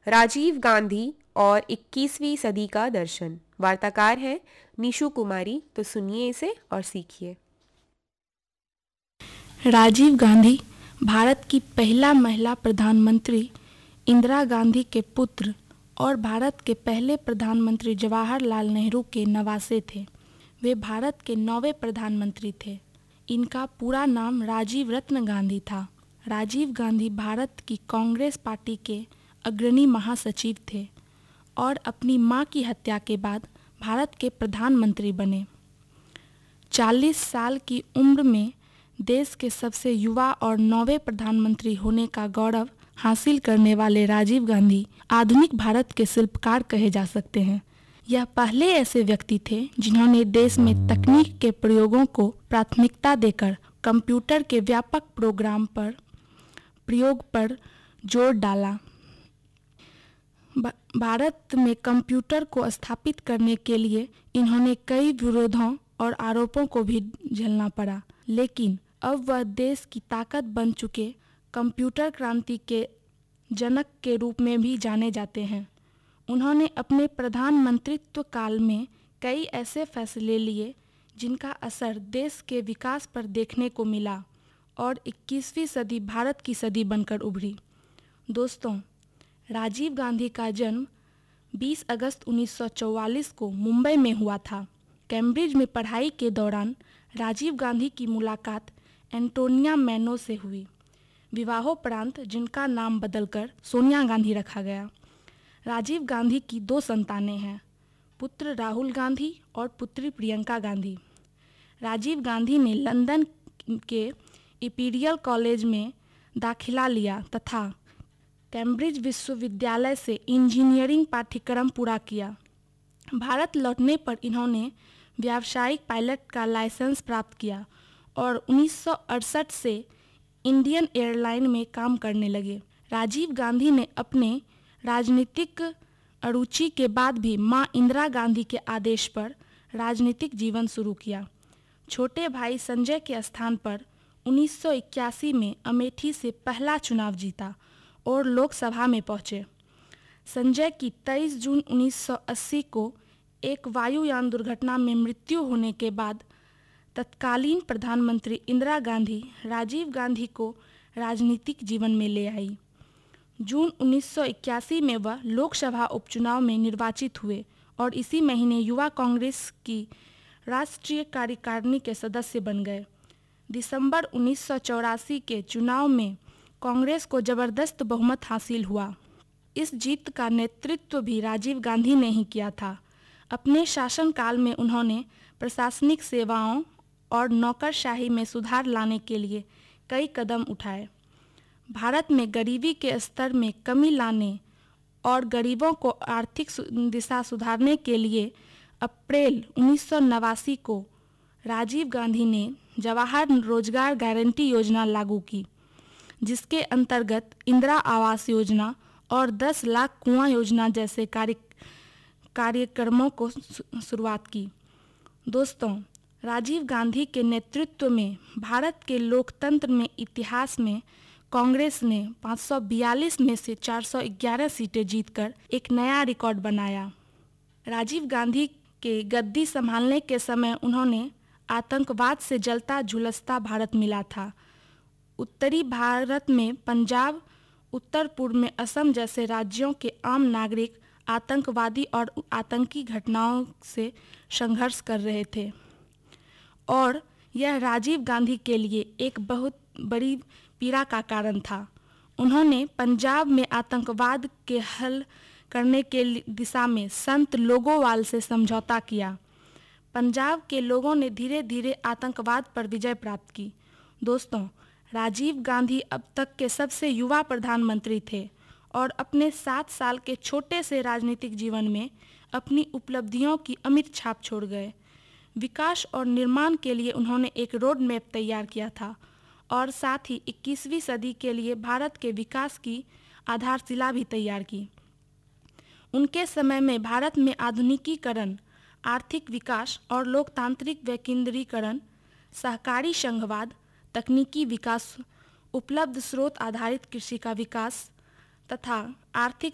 राजीव गांधी और 21वीं सदी का दर्शन। वार्ताकार है निशु कुमारी। तो सुनिए इसे और सीखिए। राजीव गांधी भारत की पहला महिला प्रधानमंत्री इंदिरा गांधी के पुत्र और भारत के पहले प्रधानमंत्री जवाहरलाल नेहरू के नवासे थे। वे भारत के 9वें प्रधानमंत्री थे। इनका पूरा नाम राजीव रत्न गांधी था। राजीव गांधी भारत की कांग्रेस पार्टी के अग्रणी महासचिव थे और अपनी मां की हत्या के बाद भारत के प्रधानमंत्री बने। 40 साल की उम्र में देश के सबसे युवा और 9वें प्रधानमंत्री होने का गौरव हासिल करने वाले राजीव गांधी आधुनिक भारत के शिल्पकार कहे जा सकते हैं। यह पहले ऐसे व्यक्ति थे जिन्होंने देश में तकनीक के प्रयोगों को प्राथमिकता देकर कंप्यूटर के व्यापक प्रयोग पर जोर डाला। भारत में कंप्यूटर को स्थापित करने के लिए इन्होंने कई विरोधों और आरोपों को भी झेलना पड़ा, लेकिन अब वह देश की ताकत बन चुके कंप्यूटर क्रांति के जनक के रूप में भी जाने जाते हैं। उन्होंने अपने प्रधानमंत्रित्व काल में कई ऐसे फैसले लिए जिनका असर देश के विकास पर देखने को मिला और 21वीं सदी भारत की सदी बनकर उभरी। दोस्तों, राजीव गांधी का जन्म 20 अगस्त 1944 को मुंबई में हुआ था। कैम्ब्रिज में पढ़ाई के दौरान राजीव गांधी की मुलाकात एंटोनिया मैनो से हुई। विवाहोपरांत जिनका नाम बदलकर सोनिया गांधी रखा गया। राजीव गांधी की 2 संतानें हैं, पुत्र राहुल गांधी और पुत्री प्रियंका गांधी। राजीव गांधी ने लंदन के इंपीरियल कॉलेज में दाखिला लिया तथा कैम्ब्रिज विश्वविद्यालय से इंजीनियरिंग पाठ्यक्रम पूरा किया। भारत लौटने पर इन्होंने व्यावसायिक पायलट का लाइसेंस प्राप्त किया और 1968 से इंडियन एयरलाइन में काम करने लगे। राजीव गांधी ने अपने राजनीतिक अरुचि के बाद भी मां इंदिरा गांधी के आदेश पर राजनीतिक जीवन शुरू किया। छोटे भाई संजय के स्थान पर 1981 में अमेठी से पहला चुनाव जीता और लोकसभा में पहुंचे। संजय की 23 जून 1980 को एक वायुयान दुर्घटना में मृत्यु होने के बाद तत्कालीन प्रधानमंत्री इंदिरा गांधी राजीव गांधी को राजनीतिक जीवन में ले आई। जून 1981 में वह लोकसभा उपचुनाव में निर्वाचित हुए और इसी महीने युवा कांग्रेस की राष्ट्रीय कार्यकारिणी के सदस्य बन गए। दिसंबर 1984 के चुनाव में कांग्रेस को जबरदस्त बहुमत हासिल हुआ। इस जीत का नेतृत्व भी राजीव गांधी ने ही किया था। अपने शासनकाल में उन्होंने प्रशासनिक सेवाओं और नौकरशाही में सुधार लाने के लिए कई कदम उठाए। भारत में गरीबी के स्तर में कमी लाने और गरीबों को आर्थिक दिशा सुधारने के लिए अप्रैल 1989 को राजीव गांधी ने जवाहर रोजगार गारंटी योजना लागू की, जिसके अंतर्गत इंदिरा आवास योजना और 10 लाख कुआं योजना जैसे कार्यक्रमों को शुरुआत की। दोस्तों, राजीव गांधी के नेतृत्व में भारत के लोकतंत्र में इतिहास में कांग्रेस ने 542 में से 411 सीटें जीतकर एक नया रिकॉर्ड बनाया। राजीव गांधी के गद्दी संभालने के समय उन्होंने आतंकवाद से जलता झुलसता भारत मिला था। उत्तरी भारत में पंजाब, उत्तर पूर्व में असम जैसे राज्यों के आम नागरिक आतंकवादी और आतंकी घटनाओं से संघर्ष कर रहे थे और यह राजीव गांधी के लिए एक बहुत बड़ी पीड़ा का कारण था। उन्होंने पंजाब में आतंकवाद के हल करने के दिशा में संत लोगोवाल से समझौता किया। पंजाब के लोगों ने धीरे धीरे आतंकवाद पर विजय प्राप्त की। दोस्तों, राजीव गांधी अब तक के सबसे युवा प्रधानमंत्री थे और अपने 7 साल के छोटे से राजनीतिक जीवन में अपनी उपलब्धियों की अमिट छाप छोड़ गए। विकास और निर्माण के लिए उन्होंने एक रोड मैप तैयार किया था और साथ ही 21वीं सदी के लिए भारत के विकास की आधारशिला भी तैयार की। उनके समय में भारत में आधुनिकीकरण, आर्थिक विकास और लोकतांत्रिक विकेंद्रीकरण, सहकारी संघवाद, तकनीकी विकास, उपलब्ध स्रोत आधारित कृषि का विकास तथा आर्थिक